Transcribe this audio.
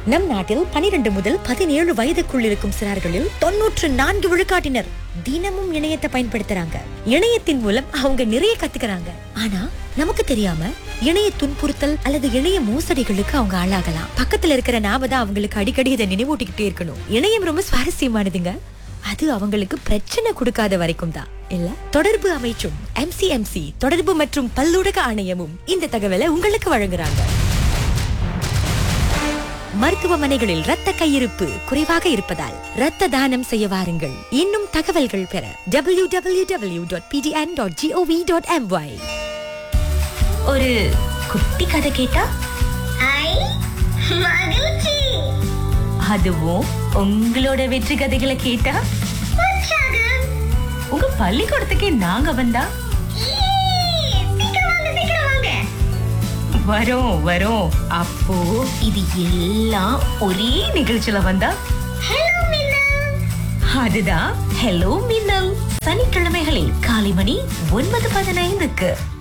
நம் நாட்டில் 12 முதல் 17 வயதுக்குள் இருக்கும் சிறார்களில் 94 விழுக்காட்டினர் தினமும் இணையத்தை பயன்படுத்துறாங்க. இணையத்தின் மூலம் அவங்க நிறைய கத்துக்கிறாங்க. ஆனா நமக்கு தெரியாம இணைய துன்புறுத்தல் அல்லது இணைய மோசடிகளுக்கு அவங்க ஆளாகலாம். பக்கத்துல இருக்கிற நாம தான் அவங்களுக்கு அடிக்கடி இதை நினைவூட்டிக்கிட்டே இருக்கணும். இணையம் ரொம்ப சுவாரஸ்யமானதுங்க. அது அவங்களுக்கு பிரச்சனை கொடுக்காத வரைக்கும் தான் இல்ல. தொடர்பு அமைச்சும் MCMC தொடர்பு மற்றும் பல்லூடக ஆணையமும் இந்த தகவலை உங்களுக்கு வழங்குறாங்க. மருத்துவமனைகளில் இரத்த கையிருப்பு குறைவாக இருப்பதால் இரத்த தானம் செய்ய வாருங்கள். இன்னும் தகவல்கள் பெற www.pdn.gov.my. ஒரு குட்டி கதை கேட்டா அதுவும் உங்களோட வெற்றி கதைகளை கேட்டா உங்க பள்ளிக்கூடத்துக்கே நாங்க வந்தா வரோம் வரோம். அப்போ இது எல்லாம் ஒரே நிகழ்ச்சியில வந்தா அதுதான் ஹலோ மின்னல். சனிக்கிழமைகளில் காலை மணி 9:15